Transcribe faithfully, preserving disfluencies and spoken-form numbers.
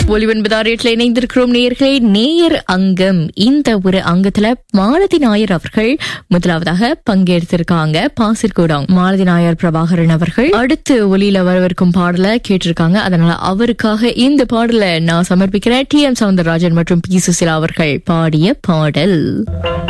ஒலிவன்பதாரேட்ல இணைந்திருக்கிறோம் நேயர்களே. நேயர் அங்கம், இந்த ஒரு அங்கத்துல மாலதி நாயர் அவர்கள் முதலாவதாக பங்கேற்றிருக்காங்க. பாசிர்கோடாங் மாலதி நாயர் பிரபாகரன் அவர்கள் அடுத்து ஒலியில வரவிருக்கும் பாடலை கேட்டிருக்காங்க. அதனால அவருக்காக இந்த பாடலை நான் சமர்ப்பிக்கிறேன். டி எம் சவுந்தரராஜன் மற்றும் பி சுசிலா அவர்கள் பாடிய பாடல்.